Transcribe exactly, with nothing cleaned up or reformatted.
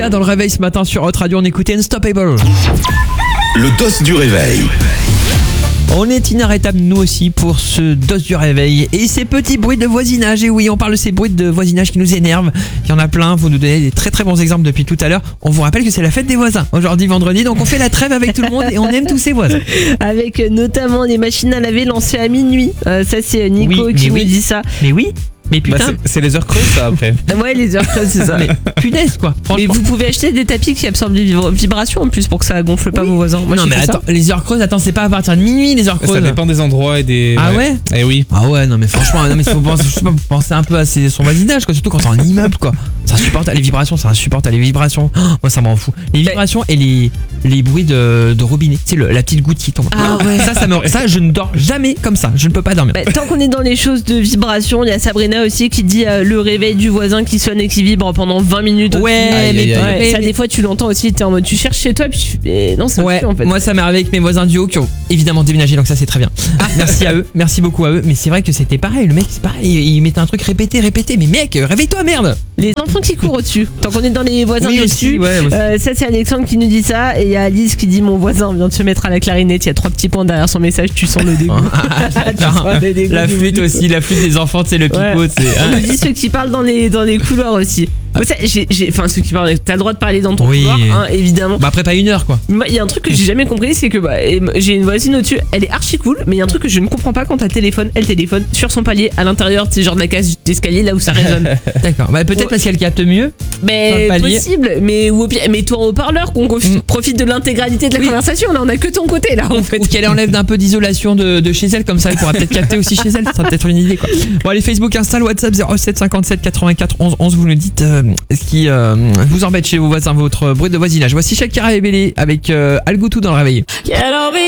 Sia dans le réveil ce matin sur Hot Radio, on écoutait Unstoppable. Le dos du réveil. On est inarrêtable nous aussi pour ce dos du réveil et ces petits bruits de voisinage. Et oui, on parle de ces bruits de voisinage qui nous énervent. Il y en a plein, vous nous donnez des très très bons exemples depuis tout à l'heure. On vous rappelle que c'est la fête des voisins aujourd'hui vendredi, donc on fait la trêve avec tout le monde et on aime tous ses voisins. Avec notamment les machines à laver lancées à minuit. Euh, ça c'est Nico Oui, qui mais nous oui. dit ça. Mais oui, mais Bah, putain, c'est, c'est les heures creuses ça après. Ouais, les heures creuses, c'est ça. mais punaise quoi. Mais Franchement. vous pouvez acheter des tapis qui absorbent les vibra- vibrations en plus pour que ça gonfle pas Oui. vos voisins. Moi, non j'ai mais fait attends, les heures creuses, attends, c'est pas à partir de minuit les heures creuses. Ça dépend des endroits et des. Ah ouais Eh oui. Ah ouais, non mais franchement, non mais faut penser, je sais pas, faut penser un peu à ses- son voisinage quoi, surtout quand c'est en immeuble quoi. Ça supporte les vibrations, ça supporte les vibrations. Oh, moi ça m'en fout. Les vibrations et les les bruits de, de robinet, tu sais le- la petite goutte qui tombe. Ah ouais. Ça ça me ça je ne dors jamais comme ça, je ne peux pas dormir. Bah, tant qu'on est dans les choses de vibration, il y a Sabrina aussi qui dit euh, le réveil du voisin qui sonne et qui vibre pendant vingt minutes. Ouais, aussi. Aïe, mais, aïe, aïe. Ouais, mais- ça des fois tu l'entends aussi, t'es en mode tu cherches chez toi puis tu fais non ça me ouais, suffit, en fait. moi ça m'est arrivé avec mes voisins du haut qui ont évidemment déménagé donc ça c'est très bien. Merci à eux, merci beaucoup à eux, mais c'est vrai que c'était pareil, le mec c'est pareil, il, il mettait un truc répété, répété, mais mec réveille-toi merde. Les enfants qui courent au-dessus. Tant qu'on est dans les voisins Oui, du aussi, dessus. ouais, aussi. Euh, ça c'est Alexandre qui nous dit ça et il y a Alice qui dit mon voisin vient de se mettre à la clarinette. Il y a trois petits points derrière son message. Tu sens le dégoût. Tu sens le dégoût. La flûte aussi, la flûte des enfants, c'est le pipeau, Ouais. c'est On nous dit ceux qui parlent dans les dans les couloirs aussi. Moi, ça, j'ai, j'ai- enfin ceux qui parlent, t'as le droit de parler dans ton Oui. couloir, hein, évidemment. Bah après pas une heure quoi. Moi, il y a un truc que j'ai jamais compris, c'est que bah, et- j'ai une voisine au-dessus, elle est archi cool, mais il y a un truc que je ne comprends pas quand elle téléphone, elle téléphone sur son palier à l'intérieur, c'est genre de la case d'escalier là où ça résonne. D'accord. Bah peut-être Ouais. parce qu'elle capte mieux. Sur Mais le palier. possible, mais ou au pire, mets-toi en haut-parleur qu'on confi- Mm. profite de l'intégralité de la Oui. conversation. Là, on a que ton côté là en fait. Ou qu'elle enlève d'un peu d'isolation de, de chez elle, comme ça elle pourra peut-être capter aussi chez elle, ça sera peut-être une idée quoi. Bon allez, Facebook, Insta, WhatsApp zéro sept cinquante-sept quatre-vingt-quatre onze onze, vous nous dites euh, ce qui euh, vous embête chez vos voisins, votre bruit de voisinage. Voici Shakira et Bélé avec euh, Al Goutou dans le réveil.